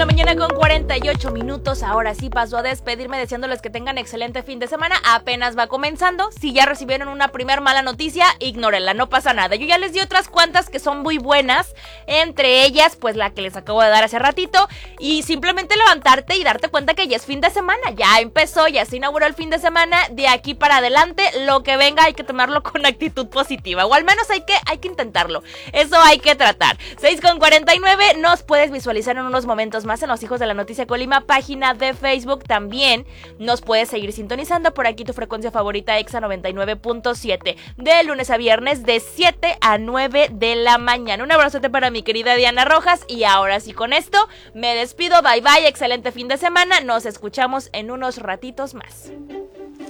mañana con 48 minutos. Ahora sí paso a despedirme deseándoles que tengan excelente fin de semana. Apenas va comenzando. Si ya recibieron una primer mala noticia, ignórenla, no pasa nada. Yo ya les di otras cuantas que son muy buenas. Entre ellas, pues la que les acabo de dar hace ratito. Y simplemente levantarte y darte cuenta que ya es fin de semana. Ya empezó, ya se inauguró el fin de semana. De aquí para adelante, lo que venga hay que tomarlo con actitud positiva. O al menos hay que intentarlo. Eso hay que tratar. 6:49, nos puedes visualizar en unos momentos más en Los Hijos de la Noticia Colima, página de Facebook. También nos puedes seguir sintonizando por aquí tu frecuencia favorita, Exa 99.7, de lunes a viernes de 7 a 9 de la mañana. Un abrazote para mi querida Diana Rojas y ahora sí, con esto me despido. Bye bye, excelente fin de semana. Nos escuchamos en unos ratitos más.